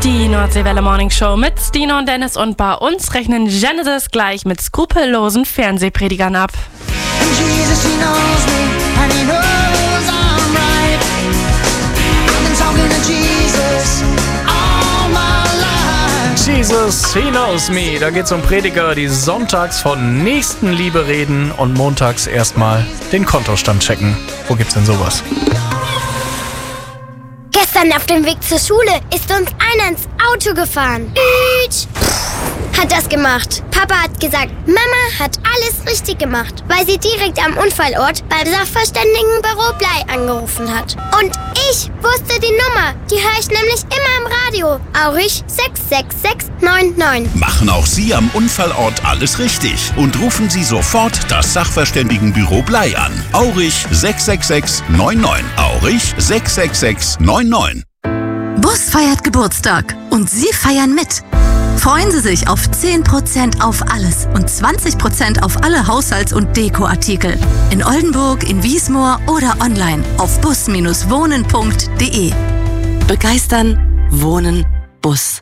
Die Nordseewelle Morning Show mit Stino und Dennis, und bei uns rechnen Genesis gleich mit skrupellosen Fernsehpredigern ab. Jesus, he knows me. Da geht's um Prediger, die sonntags von Nächstenliebe reden und montags erstmal den Kontostand checken. Wo gibt's denn sowas? Gestern auf dem Weg zur Schule ist uns einer ins Auto gefahren. Hat das gemacht. Papa hat gesagt, Mama hat alles richtig gemacht, weil sie direkt am Unfallort beim Sachverständigenbüro Blei angerufen hat. Und ich wusste die Nummer. Die höre ich nämlich immer im Radio. Aurich 66699. Machen auch Sie am Unfallort alles richtig und rufen Sie sofort das Sachverständigenbüro Blei an. Aurich 66699. Aurich 66699. Bus feiert Geburtstag und Sie feiern mit. Freuen Sie sich auf 10% auf alles und 20% auf alle Haushalts- und Dekoartikel. In Oldenburg, in Wiesmoor oder online auf bus-wohnen.de. Begeistern, wohnen, Bus.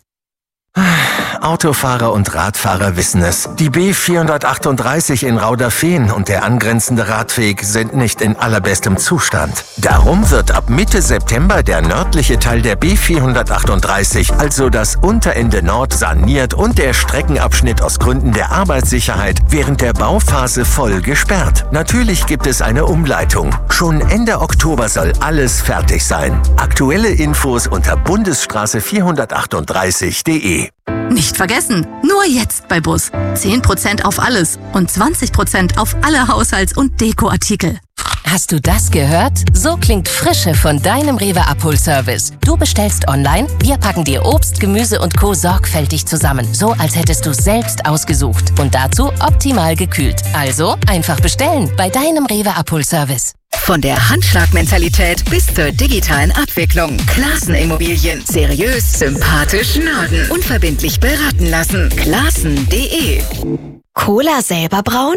Autofahrer und Radfahrer wissen es. Die B438 in Rauderfehn und der angrenzende Radweg sind nicht in allerbestem Zustand. Darum wird ab Mitte September der nördliche Teil der B438, also das Unterende Nord, saniert und der Streckenabschnitt aus Gründen der Arbeitssicherheit während der Bauphase voll gesperrt. Natürlich gibt es eine Umleitung. Schon Ende Oktober soll alles fertig sein. Aktuelle Infos unter bundesstraße438.de. Nicht vergessen, nur jetzt bei Bus. 10% auf alles und 20% auf alle Haushalts- und Dekoartikel. Hast du das gehört? So klingt Frische von deinem Rewe Abholservice. Du bestellst online, wir packen dir Obst, Gemüse und Co. sorgfältig zusammen. So, als hättest du selbst ausgesucht. Und dazu optimal gekühlt. Also einfach bestellen bei deinem Rewe Abholservice. Von der Handschlagmentalität bis zur digitalen Abwicklung. Clasen Immobilien. Seriös, sympathisch, Norden. Unverbindlich beraten lassen. Clasen.de. Cola selber brauen?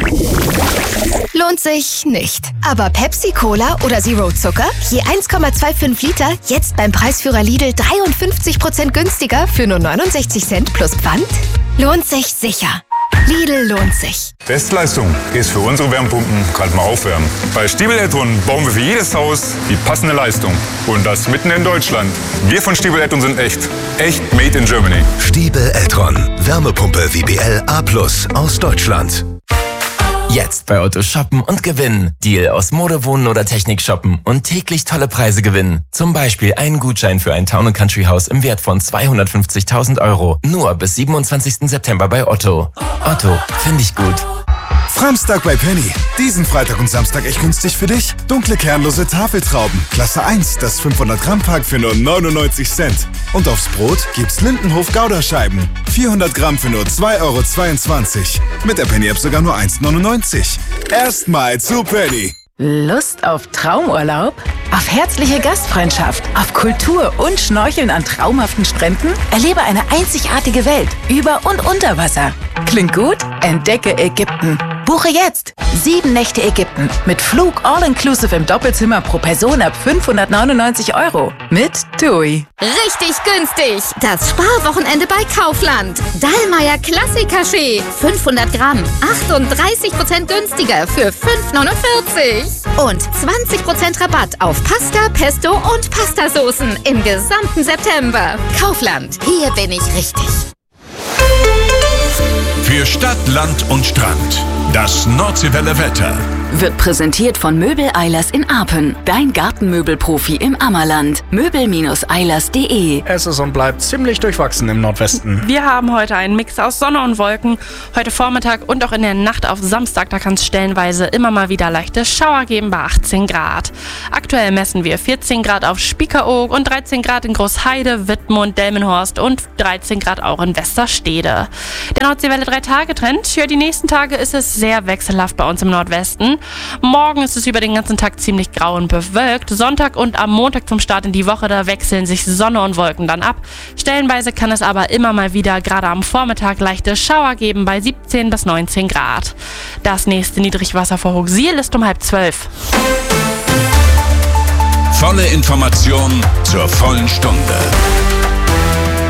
Lohnt sich nicht. Aber Pepsi Cola oder Zero Zucker? Je 1,25 Liter, jetzt beim Preisführer Lidl 53% günstiger für nur 69 Cent plus Pfand? Lohnt sich sicher. Lidl lohnt sich. Bestleistung ist für unsere Wärmepumpen gerade mal aufwärmen. Bei Stiebel Eltron bauen wir für jedes Haus die passende Leistung. Und das mitten in Deutschland. Wir von Stiebel Eltron sind echt. Echt made in Germany. Stiebel Eltron. Wärmepumpe WBL A+ aus Deutschland. Jetzt bei Otto shoppen und gewinnen. Deal aus Mode, Wohnen oder Technik shoppen und täglich tolle Preise gewinnen. Zum Beispiel einen Gutschein für ein Town & Country Haus im Wert von 250.000 €. Nur bis 27. September bei Otto. Otto, finde ich gut. Framstag bei Penny. Diesen Freitag und Samstag echt günstig für dich. Dunkle kernlose Tafeltrauben. Klasse 1, das 500 Gramm Pack für nur 99 Cent. Und aufs Brot gibt's Lindenhof Gouda-Scheiben. 400 Gramm für nur 2,22 €. Mit der Penny-App sogar nur 1,99 €. Erstmal zu Penny. Lust auf Traumurlaub? Auf herzliche Gastfreundschaft? Auf Kultur und Schnorcheln an traumhaften Stränden? Erlebe eine einzigartige Welt über und unter Wasser. Klingt gut? Entdecke Ägypten. Buche jetzt 7 Nächte Ägypten mit Flug all-inclusive im Doppelzimmer pro Person ab 599 € mit TUI. Richtig günstig! Das Sparwochenende bei Kaufland. Dallmayr Klassiker-Schee. 500 Gramm. 38% günstiger für 5,49 €. Und 20% Rabatt auf Pasta, Pesto und Pastasoßen im gesamten September. Kaufland. Hier bin ich richtig. Für Stadt, Land und Strand. Das Nordseewelle Wetter. Wird präsentiert von Möbel Eilers in Apen. Dein Gartenmöbelprofi im Ammerland. Möbel-eilers.de. Es ist und bleibt ziemlich durchwachsen im Nordwesten. Wir haben heute einen Mix aus Sonne und Wolken. Heute Vormittag und auch in der Nacht auf Samstag, da kann es stellenweise immer mal wieder leichte Schauer geben bei 18 Grad. Aktuell messen wir 14 Grad auf Spiekeroog und 13 Grad in Großheide, Wittmund, Delmenhorst und 13 Grad auch in Westerstede. Der Nordseewelle 3-Tage-Trend. Für die nächsten Tage ist es sehr wechselhaft bei uns im Nordwesten. Morgen ist es über den ganzen Tag ziemlich grau und bewölkt. Sonntag und am Montag zum Start in die Woche, da wechseln sich Sonne und Wolken dann ab. Stellenweise kann es aber immer mal wieder, gerade am Vormittag, leichte Schauer geben bei 17 bis 19 Grad. Das nächste Niedrigwasser vor Hochsiel ist um 11:30. Volle Information zur vollen Stunde.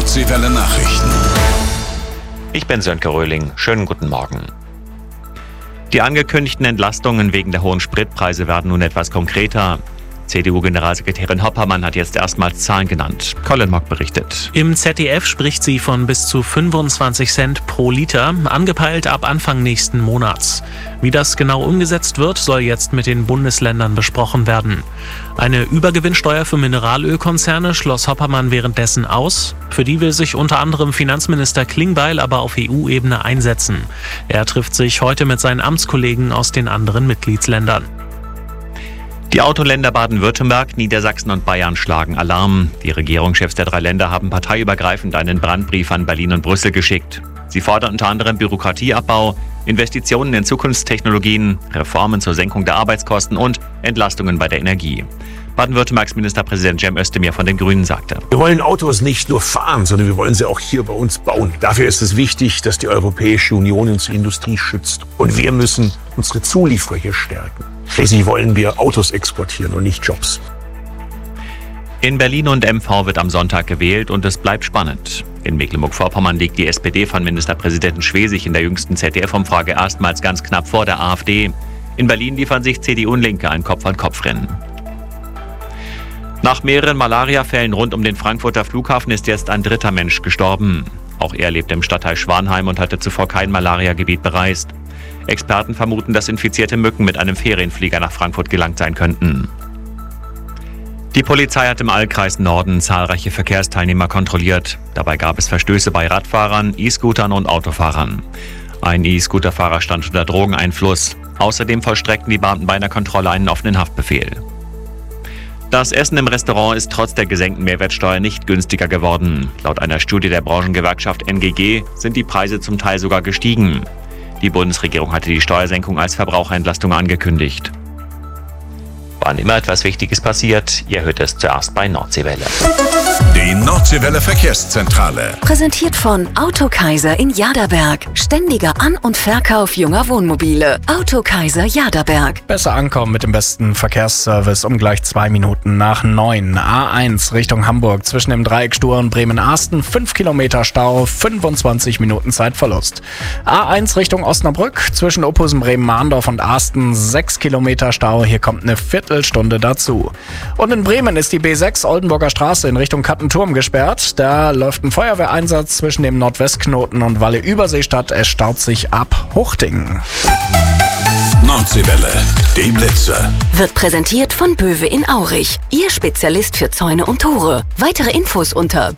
Nordseewelle Nachrichten. Ich bin Sönke Röhling. Schönen guten Morgen. Die angekündigten Entlastungen wegen der hohen Spritpreise werden nun etwas konkreter. CDU-Generalsekretärin Hoppermann hat jetzt erstmals Zahlen genannt. Colin Mock berichtet. Im ZDF spricht sie von bis zu 25 Cent pro Liter, angepeilt ab Anfang nächsten Monats. Wie das genau umgesetzt wird, soll jetzt mit den Bundesländern besprochen werden. Eine Übergewinnsteuer für Mineralölkonzerne schloss Hoppermann währenddessen aus. Für die will sich unter anderem Finanzminister Klingbeil aber auf EU-Ebene einsetzen. Er trifft sich heute mit seinen Amtskollegen aus den anderen Mitgliedsländern. Die Autoländer Baden-Württemberg, Niedersachsen und Bayern schlagen Alarm. Die Regierungschefs der 3 Länder haben parteiübergreifend einen Brandbrief an Berlin und Brüssel geschickt. Sie fordern unter anderem Bürokratieabbau, Investitionen in Zukunftstechnologien, Reformen zur Senkung der Arbeitskosten und Entlastungen bei der Energie. Baden-Württembergs Ministerpräsident Cem Özdemir von den Grünen sagte: Wir wollen Autos nicht nur fahren, sondern wir wollen sie auch hier bei uns bauen. Dafür ist es wichtig, dass die Europäische Union unsere Industrie schützt. Und wir müssen unsere Zulieferer hier stärken. Schließlich wollen wir Autos exportieren und nicht Jobs. In Berlin und MV wird am Sonntag gewählt und es bleibt spannend. In Mecklenburg-Vorpommern liegt die SPD von Ministerpräsidenten Schwesig in der jüngsten ZDF-Umfrage erstmals ganz knapp vor der AfD. In Berlin liefern sich CDU und Linke ein Kopf-an-Kopf-Rennen. Nach mehreren Malariafällen rund um den Frankfurter Flughafen ist jetzt ein 3. Mensch gestorben. Auch er lebt im Stadtteil Schwanheim und hatte zuvor kein Malariagebiet bereist. Experten vermuten, dass infizierte Mücken mit einem Ferienflieger nach Frankfurt gelangt sein könnten. Die Polizei hat im Allkreis Norden zahlreiche Verkehrsteilnehmer kontrolliert. Dabei gab es Verstöße bei Radfahrern, E-Scootern und Autofahrern. Ein E-Scooterfahrer stand unter Drogeneinfluss. Außerdem vollstreckten die Beamten bei einer Kontrolle einen offenen Haftbefehl. Das Essen im Restaurant ist trotz der gesenkten Mehrwertsteuer nicht günstiger geworden. Laut einer Studie der Branchengewerkschaft NGG sind die Preise zum Teil sogar gestiegen. Die Bundesregierung hatte die Steuersenkung als Verbraucherentlastung angekündigt. Wann immer etwas Wichtiges passiert, ihr hört es zuerst bei Nordseewelle. Die Nordseewelle Verkehrszentrale. Präsentiert von Autokaiser in Jaderberg. Ständiger An- und Verkauf junger Wohnmobile. Autokaiser Jaderberg. Besser ankommen mit dem besten Verkehrsservice um gleich 2 Minuten nach 9. A1 Richtung Hamburg zwischen dem Dreieck Stur und Bremen-Arsten 5 Kilometer Stau, 25 Minuten Zeitverlust. A1 Richtung Osnabrück zwischen Ophusen, Bremen-Mahndorf und Arsten 6 Kilometer Stau. Hier kommt eine Viertelstunde dazu. Und in Bremen ist die B6 Oldenburger Straße in Richtung Kattenturm gesperrt. Da läuft ein Feuerwehreinsatz zwischen dem Nordwestknoten und Walle-Überseestadt. Es staut sich ab Huchtingen. Nordseewelle, die Blitze. Wird präsentiert von Böwe in Aurich. Ihr Spezialist für Zäune und Tore. Weitere Infos unter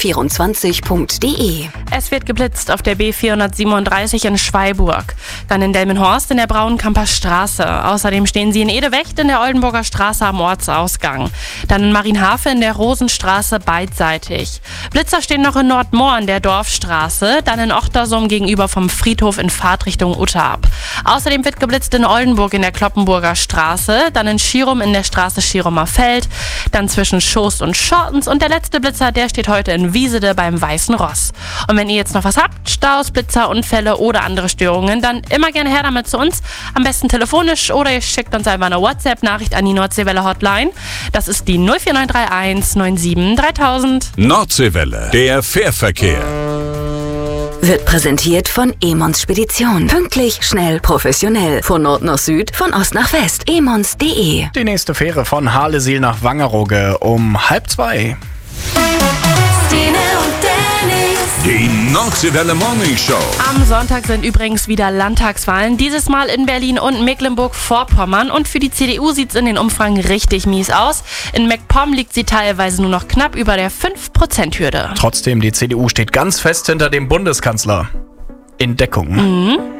böwe24.de. Es wird geblitzt auf der B437 in Schweiburg. Dann in Delmenhorst in der Braunkamper Straße. Außerdem stehen sie in Edewecht in der Oldenburger Straße am Ortsausgang. Dann in Marienhafe in der Rosenstraße beidseitig. Blitzer stehen noch in Nordmoor in der Dorfstraße. Dann in Ochtersum gegenüber vom Friedhof in Fahrtrichtung Utterab. Außerdem wird geblitzt in Oldenburg in der Kloppenburger Straße, dann in Schirum in der Straße Schirumer Feld, dann zwischen Schoß und Schortens und der letzte Blitzer, der steht heute in Wiesede beim Weißen Ross. Und wenn ihr jetzt noch was habt, Staus, Blitzer, Unfälle oder andere Störungen, dann immer gerne her damit zu uns, am besten telefonisch oder ihr schickt uns einfach eine WhatsApp-Nachricht an die Nordseewelle Hotline. Das ist die 04931 97 3000. Nordseewelle, der Fährverkehr. Wird präsentiert von Emons Spedition. Pünktlich, schnell, professionell. Von Nord nach Süd, von Ost nach West. emons.de. Die nächste Fähre von Harlesiel nach Wangerooge um 1:30. Die Nordseewelle Morning Show. Am Sonntag sind übrigens wieder Landtagswahlen, dieses Mal in Berlin und Mecklenburg-Vorpommern. Und für die CDU sieht es in den Umfragen richtig mies aus. In MacPom liegt sie teilweise nur noch knapp über der 5%-Hürde. Trotzdem, die CDU steht ganz fest hinter dem Bundeskanzler. In Deckung.